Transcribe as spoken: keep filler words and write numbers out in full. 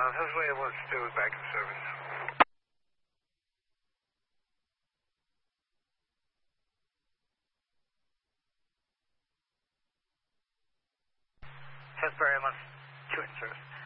Hillsway one two is back in service. Hillsbury one two in service.